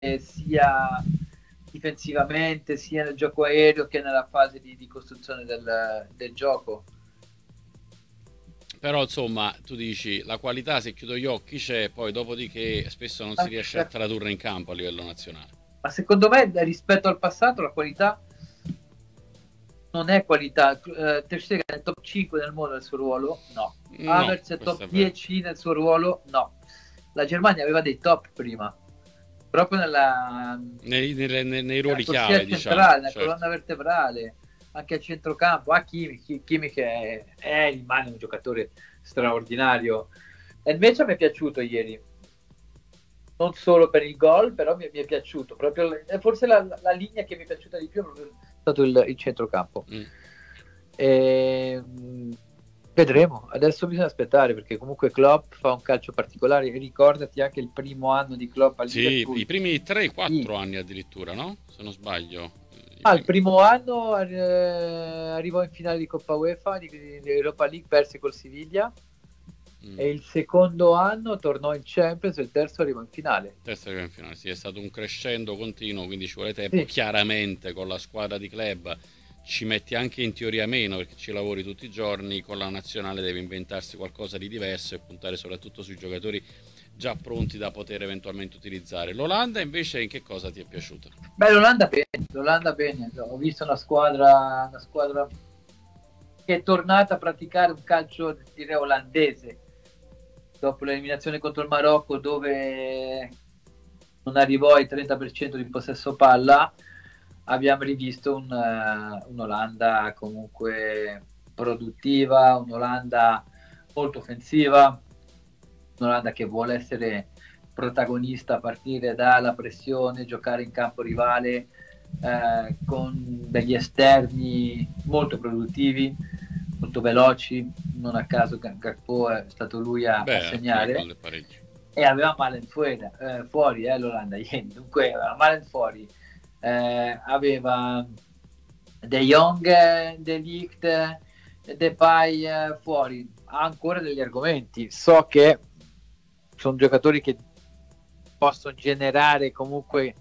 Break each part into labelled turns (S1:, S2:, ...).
S1: sia difensivamente, sia nel gioco aereo che nella fase di costruzione del gioco.
S2: Però insomma, tu dici la qualità se chiudo gli occhi c'è, poi dopodiché spesso non si riesce a tradurre in campo a livello nazionale.
S1: Ma secondo me rispetto al passato la qualità non è qualità. Ter Stegen è top 5 nel mondo nel suo ruolo? No.
S2: No,
S1: Havertz è
S2: questo
S1: top
S2: è vero.
S1: 10 nel suo ruolo? No. La Germania aveva dei top prima, proprio
S2: Nei
S1: nella
S2: ruoli
S1: corsia
S2: chiave, diciamo,
S1: centrale, nella
S2: certo.
S1: colonna vertebrale, anche a centrocampo. Kimmich rimane un giocatore straordinario. E invece mi è piaciuto ieri, non solo per il gol, però mi è piaciuto. Proprio, forse la linea che mi è piaciuta di più è stato il centrocampo.
S2: Mm.
S1: E, vedremo, adesso bisogna aspettare perché comunque Klopp fa un calcio particolare. Ricordati anche il primo anno di Klopp a
S2: Sì,
S1: Liverpool.
S2: i primi 3-4
S1: Sì.
S2: anni addirittura, no? Se non sbaglio.
S1: Il primo anno arrivò in finale di Coppa UEFA, di Europa League, perse col Siviglia.
S2: Mm.
S1: E il secondo anno tornò in Champions e il terzo arrivò in finale.
S2: Terza arriva in finale, sì, è stato un crescendo continuo, quindi ci vuole tempo.
S1: Sì.
S2: Chiaramente con la squadra di club ci metti anche in teoria meno perché ci lavori tutti i giorni, con la nazionale devi inventarsi qualcosa di diverso e puntare soprattutto sui giocatori già pronti da poter eventualmente utilizzare. L'Olanda invece in che cosa ti è piaciuta?
S1: Beh, l'Olanda bene. Ho visto una squadra che è tornata a praticare un calcio, direi, olandese dopo l'eliminazione contro il Marocco, dove non arrivò ai 30% di possesso palla. Abbiamo rivisto un'Olanda comunque produttiva, un'Olanda molto offensiva, un'Olanda che vuole essere protagonista a partire dalla pressione, giocare in campo rivale, con degli esterni molto produttivi, molto veloci. Non a caso Gakpo è stato lui a segnare. E aveva Malen fuori l'Olanda ieri. Dunque aveva Malen fuori, aveva De Jong, De Ligt, Depay fuori. Ha ancora degli argomenti. So che sono giocatori che possono generare comunque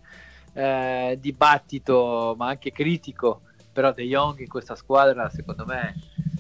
S1: dibattito, ma anche critico, però De Jong in questa squadra secondo me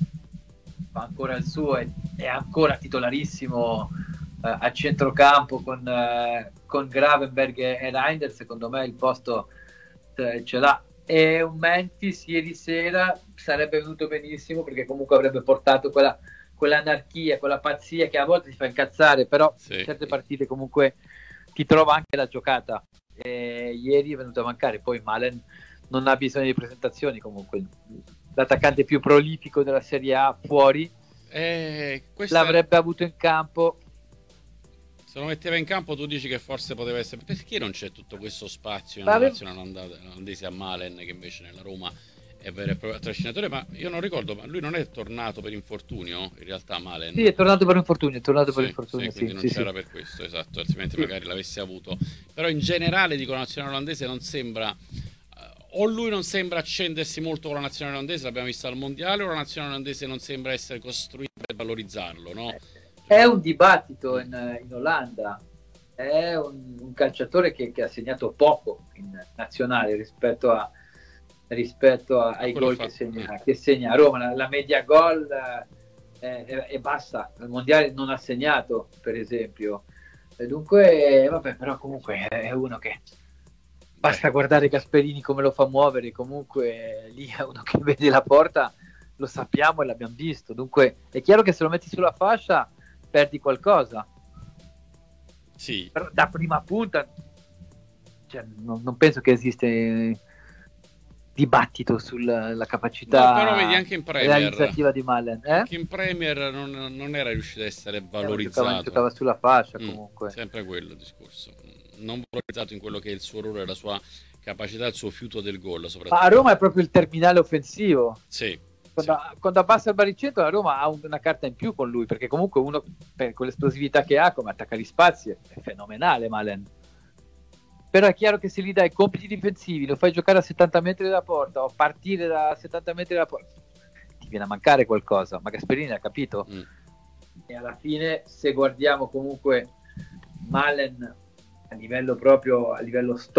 S1: fa ancora il suo, è ancora titolarissimo a centrocampo con Gravenberg e Reinders. Secondo me il posto ce l'ha. E un Memphis ieri sera sarebbe venuto benissimo perché comunque avrebbe portato quell'anarchia, quella pazzia che a volte ti fa incazzare, però in certe partite comunque ti trova anche la giocata. E ieri è venuto a mancare. Poi Malen non ha bisogno di presentazioni, comunque l'attaccante più prolifico della Serie A fuori, l'avrebbe avuto in campo.
S2: Se lo metteva in campo tu dici che forse poteva essere... Perché non c'è tutto questo spazio nella nazionale olandese a Malen, che invece nella Roma è vero e proprio trascinatore? Ma io non ricordo, ma lui non è tornato per infortunio in realtà Malen?
S1: Sì, è tornato per infortunio,
S2: quindi non c'era per questo, esatto, altrimenti magari l'avesse avuto. Però in generale dico la nazionale olandese non sembra... o lui non sembra accendersi molto con la nazionale olandese, l'abbiamo visto al mondiale, o la nazionale olandese non sembra essere costruita per valorizzarlo, no?
S1: È un dibattito in Olanda, è un calciatore che ha segnato poco in nazionale rispetto ai gol che segna a Roma. La media gol è bassa, al mondiale non ha segnato, per esempio. E dunque, vabbè, però comunque è uno che basta guardare Gasperini come lo fa muovere, comunque lì è uno che vede la porta, lo sappiamo e l'abbiamo visto. Dunque è chiaro che se lo metti sulla fascia perdi qualcosa.
S2: Sì.
S1: Però da prima punta non penso che esiste dibattito sulla capacità
S2: però vedi anche in Premier,
S1: realizzativa di Malen.
S2: Anche in Premier non era riuscito a essere valorizzato.
S1: Giocava sulla fascia comunque.
S2: Sempre quello il discorso. Non valorizzato in quello che è il suo ruolo e la sua capacità, il suo fiuto del gol.
S1: Ma a Roma è proprio il terminale offensivo.
S2: Sì.
S1: Quando abbassa il baricentro la Roma ha una carta in più con lui, perché comunque uno con l'esplosività che ha, come attacca gli spazi, è fenomenale Malen. Però è chiaro che se gli dai compiti difensivi, lo fai giocare a 70 metri dalla porta o partire da 70 metri dalla porta, ti viene a mancare qualcosa. Ma Gasperini ha capito. E alla fine, se guardiamo comunque Malen a livello proprio a livello